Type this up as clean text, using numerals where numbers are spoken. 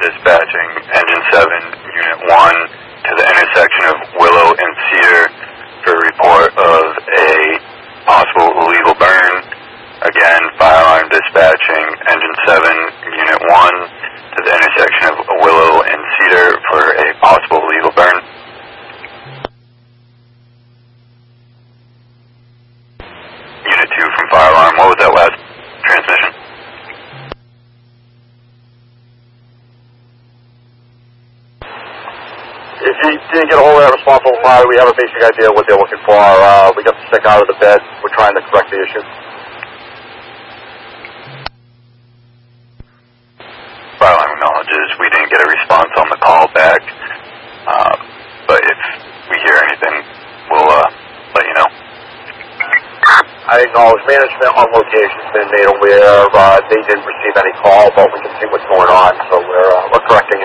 dispatching Engine 7, Unit 1 to the intersection of Willow and Cedar for a report of a possible illegal burn. Again, fire alarm dispatching Engine 7, Unit 1 to the intersection of Willow and Cedar for a possible illegal burn. Unit 2 from fire alarm, what was that last transmission? If you didn't get a hold of that responsible fire, we have a basic idea what they're looking for. We got the stick out of the bed. We're trying to correct the issue. Fire alarm acknowledges we didn't get a response on the call back, but if we hear anything, we'll let you know. I acknowledge management on location's been made aware. They didn't receive any call, but we can see what's going on, so we're correcting